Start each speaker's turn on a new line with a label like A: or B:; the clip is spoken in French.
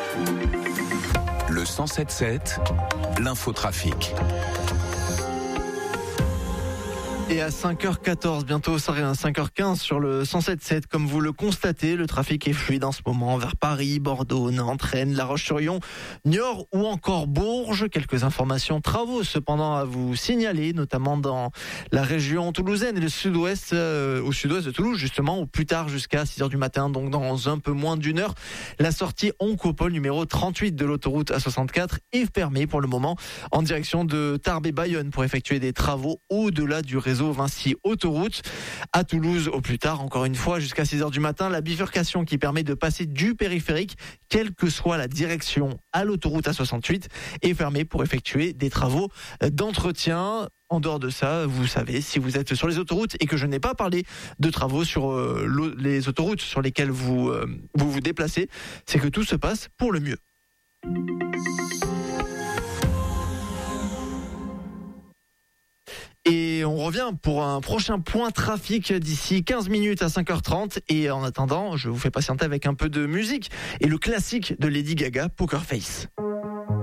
A: Le 107.7, l'infotrafic.
B: Et à 5h14, bientôt ça à 5h15 sur le 107.7, comme vous le constatez, le trafic est fluide en ce moment vers Paris, Bordeaux, Nantes, Rennes, La Roche-sur-Yon, Niort ou encore Bourges. Quelques informations, travaux cependant à vous signaler, notamment dans la région toulousaine et le sud-ouest, au sud-ouest de Toulouse justement, au plus tard jusqu'à 6h du matin, donc dans un peu moins d'une heure. La sortie Oncopole numéro 38 de l'autoroute A64 est fermée pour le moment en direction de Tarbes et Bayonne pour effectuer des travaux au-delà du réseau Vinci Autoroute. À Toulouse, au plus tard, encore une fois, jusqu'à 6h du matin, la bifurcation qui permet de passer du périphérique, quelle que soit la direction, à l'autoroute A68, est fermée pour effectuer des travaux d'entretien. En dehors de ça, vous savez, si vous êtes sur les autoroutes et que je n'ai pas parlé de travaux sur les autoroutes sur lesquelles vous vous déplacez, c'est que tout se passe pour le mieux. Et on revient pour un prochain point trafic d'ici 15 minutes à 5h30. Et en attendant, je vous fais patienter avec un peu de musique et le classique de Lady Gaga, Poker Face.